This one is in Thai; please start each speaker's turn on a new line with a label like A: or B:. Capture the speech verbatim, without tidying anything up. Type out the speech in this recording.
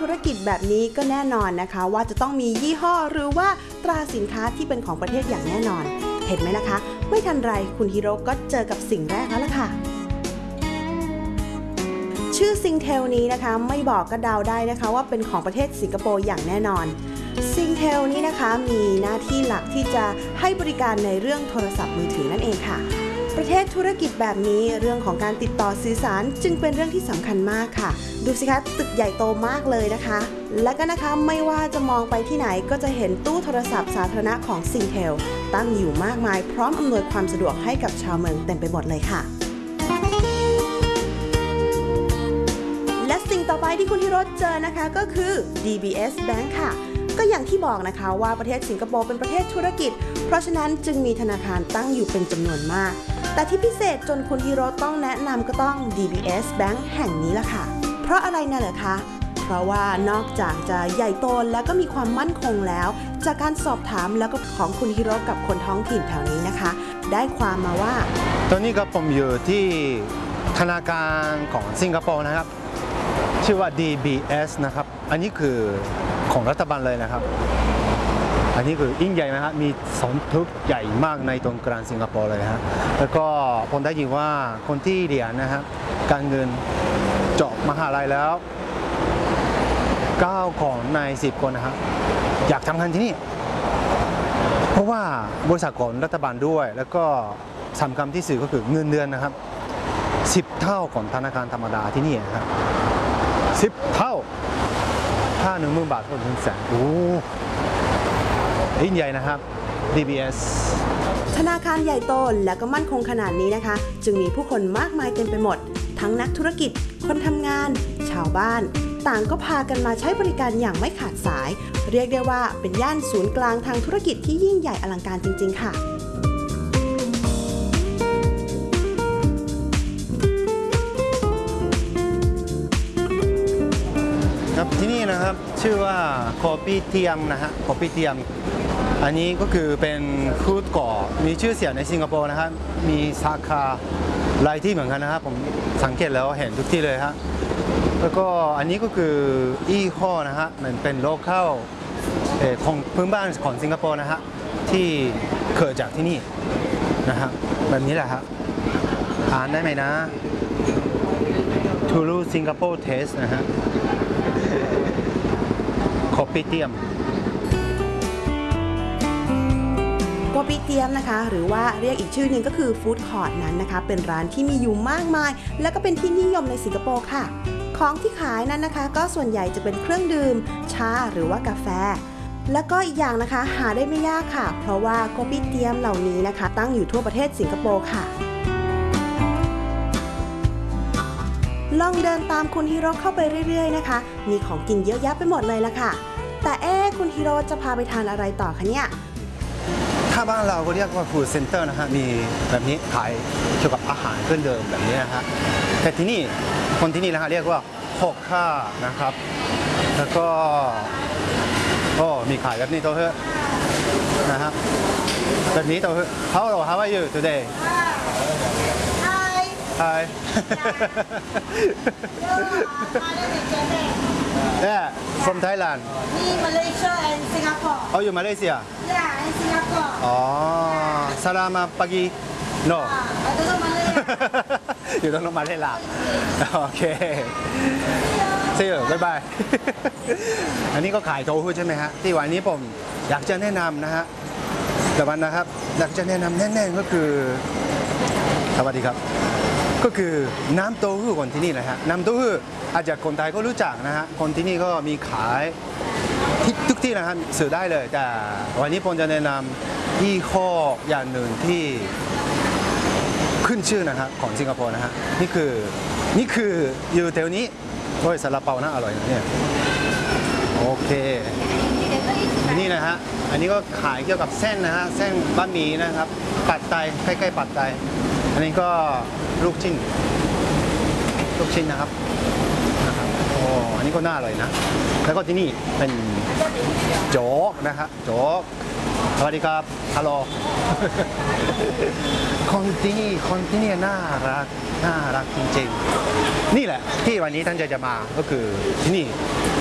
A: ธุรกิจแบบนี้ก็แน่นอนนะคะว่าจะต้องมียี่ห้อหรือว่าตราสินค้าที่เป็นของประเทศอย่างแน่นอนเห็นไหมล่ะคะไม่ทันไรคุณฮิโร่ก็เจอกับสิ่งแรกแล้วล่ะค่ะชื่อซิงเทลนี้นะคะไม่บอกก็เดาได้นะคะว่าเป็นของประเทศสิงคโปร์อย่างแน่นอนซิงเทลนี้นะคะมีหน้าที่หลักที่จะให้บริการในเรื่องโทรศัพท์มือถือนั่นเองค่ะประเทศธุรกิจแบบนี้เรื่องของการติดต่อสื่อสารจึงเป็นเรื่องที่สำคัญมากค่ะดูสิคะตึกใหญ่โตมากเลยนะคะและก็นะคะไม่ว่าจะมองไปที่ไหนก็จะเห็นตู้โทรศัพท์สาธารณะของซิงเทลตั้งอยู่มากมายพร้อมอำนวยความสะดวกให้กับชาวเมืองเต็มไปหมดเลยค่ะและสิ่งต่อไปที่คุณฮิโร่เจอนะคะก็คือ ดี บี เอส Bank ค่ะก็อย่างที่บอกนะคะว่าประเทศสิงคโปร์เป็นประเทศธุรกิจเพราะฉะนั้นจึงมีธนาคารตั้งอยู่เป็นจำนวนมากแต่ที่พิเศษจนคุณฮิโร่ต้องแนะนำก็ต้อง ดี บี เอส Bank แห่งนี้ล่ะค่ะเพราะอะไรน่ะเหรอคะเพราะว่านอกจากจะใหญ่โตและก็มีความมั่นคงแล้วจากการสอบถามแล้วก็ของคุณฮิโร่กับคนท้องถิ่นแถวนี้นะคะได้ความมาว่า
B: ตอนนี้ก็ผมอยู่ที่ธนาคารของสิงคโปร์นะครับชื่อว่า ดี บี เอส นะครับอันนี้คือของรัฐบาลเลยนะครับอันนี้คือยิ่งใหญ่นะครับมีสอนทุกใหญ่มากในตรงกลางสิงคโปร์เลยนะฮะแล้วก็ผมได้ยินว่าคนที่เรียนนะครับการเงินจบมหาลัยแล้วเก้าคนในสิบคนนะฮะอยากทำงานที่นี่เพราะว่าบริษัทของรัฐบาลด้วยแล้วก็สำคัญที่สุดก็คือเงินเดือนนะครับสิบเท่าของธนาคารธรรมดาที่นี่นะครับสิบเท่าถ้าหนึ่งหมื่นบาทก็ถึงแสนโอ้ยิ่งใหญ่นะครับ ดี บี เอส
A: ธนาคารใหญ่โตและก็มั่นคงขนาดนี้นะคะจึงมีผู้คนมากมายเต็มไปหมดทั้งนักธุรกิจคนทำงานชาวบ้านต่างก็พากันมาใช้บริการอย่างไม่ขาดสายเรียกได้ว่าเป็นย่านศูนย์กลางทางธุรกิจที่ยิ่งใหญ่อลังการจริงๆค่ะ
B: ครับที่นี่นะครับชื่อว่าคอปี้เทียมนะฮะคอปี้เทียมอันนี้ก็คือเป็นฟู้ดก่อมีชื่อเสียงในสิงคโปร์นะครับมีสาขาหลายที่เหมือนกันนะครับผมสังเกตแล้วเห็นทุกที่เลยฮะแล้วก็อันนี้ก็คืออีข้อนะฮะมันเป็นโลเคอลของพื้นบ้านของสิงคโปร์นะฮะที่เกิดจากที่นี่นะฮะแบบนี้แหละฮะอ่านได้ไหมนะทูรูสิงคโปร์เทสนะฮะคอปี้เทียม
A: โกปิเตียมนะคะหรือว่าเรียกอีกชื่อหนึ่งก็คือฟู้ดคอร์ทนั้นนะคะเป็นร้านที่มีอยู่มากมายและก็เป็นที่นิยมในสิงคโปร์ค่ะของที่ขายนั้นนะคะก็ส่วนใหญ่จะเป็นเครื่องดื่มชาหรือว่ากาแฟแล้วก็อีกอย่างนะคะหาได้ไม่ยากค่ะเพราะว่าโกปิเตียมเหล่านี้นะคะตั้งอยู่ทั่วประเทศสิงคโปร์ค่ะลองเดินตามคุณฮิโร่เข้าไปเรื่อยๆนะคะมีของกินเยอะแยะไปหมดเลยละค่ะแต่เอ๊ะคุณฮิโร่จะพาไปทานอะไรต่อคะเนี่ย
B: ถ้าบ้านเราก็เรียกว่าฟู้ดเซ็นเตอร์นะฮะมีแบบนี้ขายเกี่ยวกับอาหารเครื่องดื่มแบบนี้นะฮะแต่ที่นี่คนที่นี่นะฮะเรียกว่าฮอกค่านะครับแล้วก็ก็มีขายแบบนี้ตัวเฮ้นะฮะแบบนี้ตัวเฮ้ How how are you today
C: Hi
B: Hi Yeah from Thailand
C: Me Malaysia and Singapore
B: Oh you Malaysia
C: Yeah and Singapore
B: Oh Selamat pagi No
C: I don't know Malay
B: อยู่ตรงลงมาได้ละโอเค See you bye bye อันนี้ก็ขายโต๊ะใช่ไหมฮะที่วันนี้ผมอยากจะแนะนำนะฮะแต่วันนะครับอยากจะแนะนำแน่ๆก็คือสวัสดีครับก็คือน้ำเต้าหู้คนที่นี่นะฮะน้ำเต้าหู้อาจจะคนไทยก็รู้จักนะฮะคนที่นี่ก็มีขายทุกที่นะครับซื้อได้เลยแต่วันนี้ผมจะแนะนำยี่ห้ออย่างหนึ่งที่ขึ้นชื่อนะครับของสิงคโปร์นะฮะนี่คือนี่คืออยู่แถวนี้โอ้ยซาลาเปาน่าอร่อยนะเนี่ยโอเคนี่นะฮะอันนี้ก็ขายเกี่ยวกับเส้นนะฮะเส้นบะหมี่นะครับปัดไตใกล้ๆปัดไตอันนี้ก็ลูกชิ้นลูกชิ้นนะครับนะครับโอ้อันนี้ก็น่าอร่อยนะแล้วก็ที่นี่เป็นโจ๊กนะครับโจ๊กสวัสดีครับฮัลโหลคนที่นี่คนที่นี่น่ารักน่ารักจริงๆนี่แหละที่วันนี้ท่านจะจะมาก็คือที่นี่